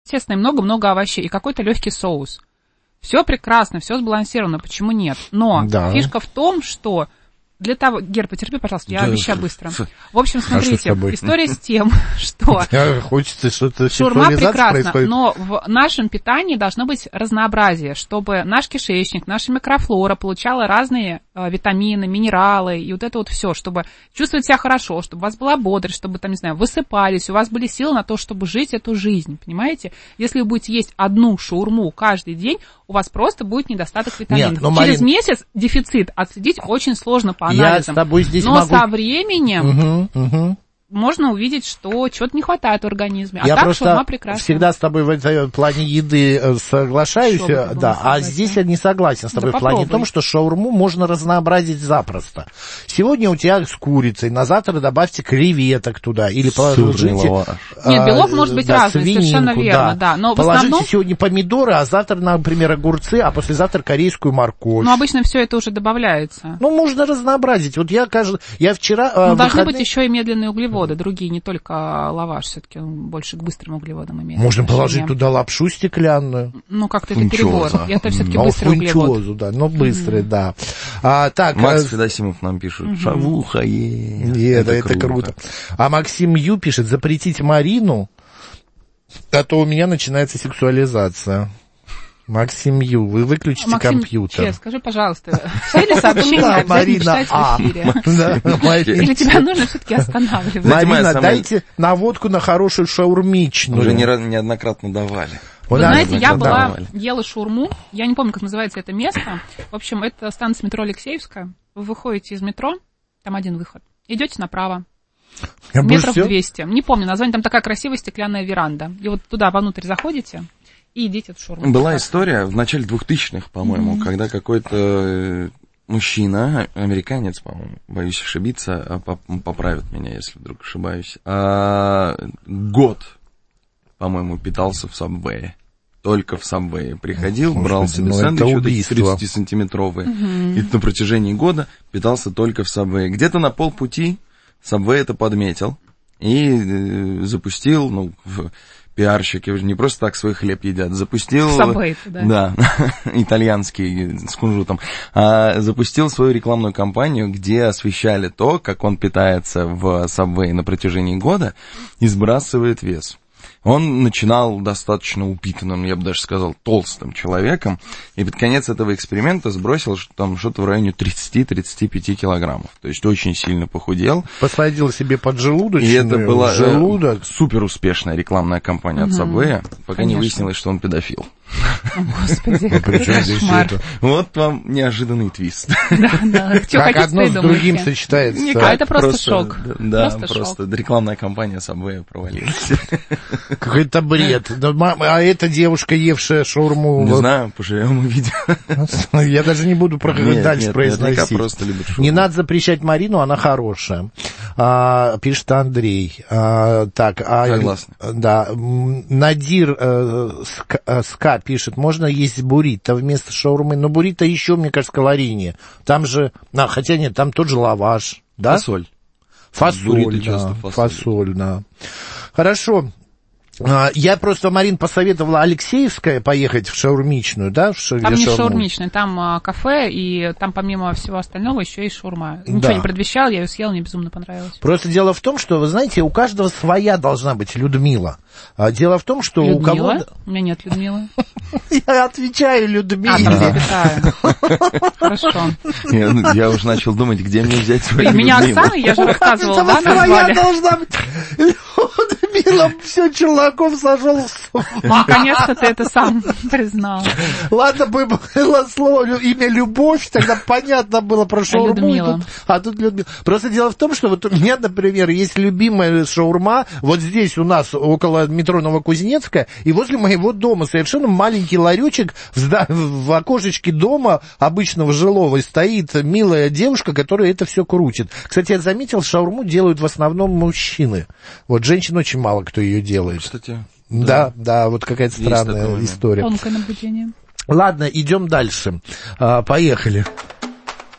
естественно, и много-много овощей, и какой-то легкий соус. Все прекрасно, все сбалансировано, почему нет? Но фишка в том, что для того... Гер, потерпи, пожалуйста, я обещаю быстро. В общем, смотрите, история с тем, что... Хочется что-то... Шаурма прекрасна, но в нашем питании должно быть разнообразие, чтобы наш кишечник, наша микрофлора получала разные витамины, минералы и вот это вот все, чтобы чувствовать себя хорошо, чтобы у вас была бодрость, чтобы, там, не знаю, высыпались, у вас были силы на то, чтобы жить эту жизнь, понимаете? Если вы будете есть одну шаурму каждый день, у вас просто будет недостаток витаминов. Нет, через месяц дефицит отследить очень сложно по анализам. Я с тобой здесь но могу... со временем можно увидеть, что чего-то не хватает в организме. Я так шаурма прекрасна. Всегда с тобой в этом плане еды соглашаюсь, а здесь я не согласен с тобой в плане том, что шаурму можно разнообразить запросто. Сегодня у тебя с курицей, на завтра добавьте креветок туда, или положите... Нет, белок может быть разный, совершенно верно, да. Но положите в основном... сегодня помидоры, а завтра, например, огурцы, а послезавтра корейскую морковь. Но обычно все это уже добавляется. Ну, можно разнообразить. Вот я вчера... Но должны быть еще и медленные углеводы. Другие, не только лаваш, все-таки он больше к быстрым углеводам имеет. Можно положить туда лапшу стеклянную. Ну, как-то это перебор. Это все-таки быстрый углевод. Да, но быстрый, да. Так, Макс Федосимов нам пишет, шавуха, это круто. А Максим Ю пишет, запретить Марину, а то у меня начинается сексуализация. Максим Ю, вы выключите компьютер. Скажи, пожалуйста, все ли сообщения обязательно читать в эфире? Или тебя нужно все-таки останавливать? Марина, дайте наводку на хорошую шаурмичную. Уже неоднократно давали. Вы знаете, я ела шаурму, я не помню, как называется это место. В общем, это станция метро Алексеевская. Вы выходите из метро, там один выход, идете направо. Метров 200. Не помню название, там такая красивая стеклянная веранда. И вот туда вовнутрь заходите и идите в шаурму. Была история в начале 2000-х, по-моему, когда какой-то мужчина, американец, по-моему, боюсь ошибиться, поправят меня, если вдруг ошибаюсь, год, по-моему, питался в Сабвее. Только в Сабвее приходил, брал себе сэндвичи 30-сантиметровые, и на протяжении года питался только в Сабвее. Где-то на полпути Сабвей это подметил и запустил, пиарщики уже не просто так свой хлеб едят, запустил... Subway, да. Да, итальянский с кунжутом. Запустил свою рекламную кампанию, где освещали то, как он питается в Subway на протяжении года и сбрасывает вес. Он начинал достаточно упитанным, я бы даже сказал, толстым человеком, и под конец этого эксперимента сбросил там что-то в районе 30-35 килограммов. То есть очень сильно похудел. Посадил себе поджелудочную. И это была супер успешная рекламная кампания от Subway, пока не выяснилось, что он педофил. О, Господи, какой кошмар. Вот вам неожиданный твист. Да. Как одно с другим сочетается. Это просто шок. Да, просто рекламная кампания Subway провалилась. Какой-то бред. А эта девушка, евшая шаурму... Не знаю, поживем увидим. Я даже не буду дальше произносить. Не надо запрещать Марину, она хорошая. Пишет Андрей. Согласен. Да. Надир Ска пишет, можно есть буррито вместо шаурмы. Но буррито еще, мне кажется, калорийнее. Там же... хотя нет, там тот же лаваш. Да? Фасоль, да. Фасоль, да. Хорошо. Я просто, Марин, посоветовала Алексеевская поехать в шаурмичную, да? Там не шаурмичная, там кафе, и там помимо всего остального еще и шаурма. Ничего не предвещал, я ее съела, мне безумно понравилось. Просто дело в том, что, вы знаете, у каждого своя должна быть Людмила. Дело в том, что у кого-то... У меня нет Людмилы. Я отвечаю Людмиле. Хорошо. Я уже начал думать, где мне взять свою Людмилу. Меня Оксана, я же рассказывала, да, назвали? Должна быть Людмила, все, Челноков сошел с ума. Наконец-то ты это сам признал. Ладно бы было слово, имя Любовь, тогда понятно было про шаурму. А тут Людмила. Просто дело в том, что вот у меня, например, есть любимая шаурма, вот здесь у нас около метро Новокузнецкая, и возле моего дома совершенно маленький ларечек в окошечке дома обычного жилого стоит милая девушка, которая это все крутит. Кстати, я заметил, шаурму делают в основном мужчины. Вот женщин очень мало кто ее делает. Кстати, да, вот какая-то странная история. Тонкое наблюдение. Ладно, идем дальше. Поехали.